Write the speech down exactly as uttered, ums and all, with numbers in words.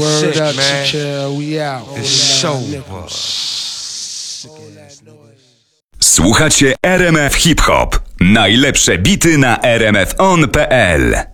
Word Sick, up, man. Chill, we out. It's so Słuchacie R M F Hip Hop. Najlepsze bity na r m f on kropka p l.